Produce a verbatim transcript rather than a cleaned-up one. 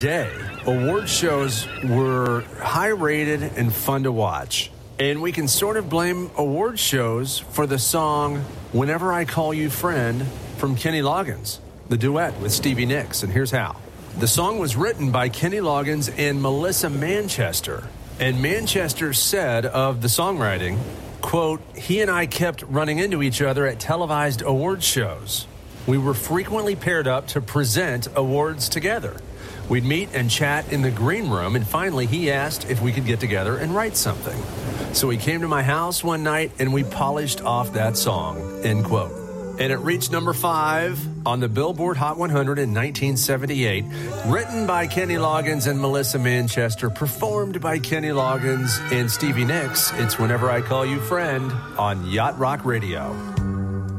Day, award shows were high-rated and fun to watch. And we can sort of blame award shows for the song Whenever I Call You Friend from Kenny Loggins, the duet with Stevie Nicks, and here's how. The song was written by Kenny Loggins and Melissa Manchester. And Manchester said of the songwriting, quote, he and I kept running into each other at televised award shows. We were frequently paired up to present awards together. We'd meet and chat in the green room, and finally he asked if we could get together and write something. So he came to my house one night and we polished off that song, end quote. And it reached number five on the Billboard Hot one hundred in nineteen seventy-eight, written by Kenny Loggins and Melissa Manchester, performed by Kenny Loggins and Stevie Nicks. It's Whenever I Call You Friend on Yacht Rock Radio.